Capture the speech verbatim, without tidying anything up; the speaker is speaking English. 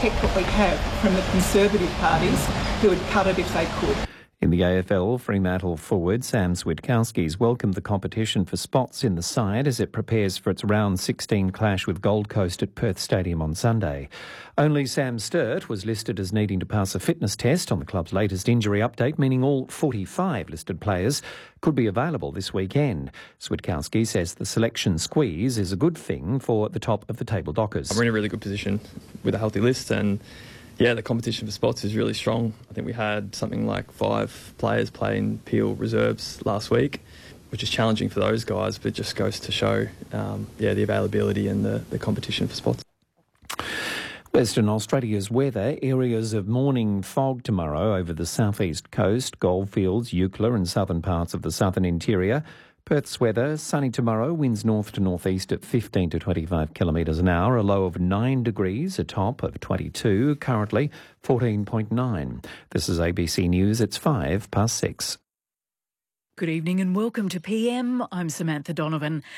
protect what we have from the Conservative parties who would cut it if they could. In the A F L, Fremantle forward Sam Switkowski's welcomed the competition for spots in the side as it prepares for its round sixteen clash with Gold Coast at Perth Stadium on Sunday. Only Sam Sturt was listed as needing to pass a fitness test on the club's latest injury update, meaning all forty-five listed players could be available this weekend. Switkowski says the selection squeeze is a good thing for the top of the table Dockers. We're in a really good position with a healthy list, and yeah, the competition for spots is really strong. I think we had something like five players play in Peel reserves last week, which is challenging for those guys, but it just goes to show um, yeah, the availability and the, the competition for spots. Western Australia's weather, areas of morning fog tomorrow over the southeast coast, Goldfields, Eucla and southern parts of the southern interior. Perth's weather, sunny tomorrow, winds north to northeast at fifteen to twenty-five kilometres an hour, a low of nine degrees, a top of twenty-two, currently fourteen point nine. This is A B C News, it's five past six. Good evening and welcome to P M. I'm Samantha Donovan.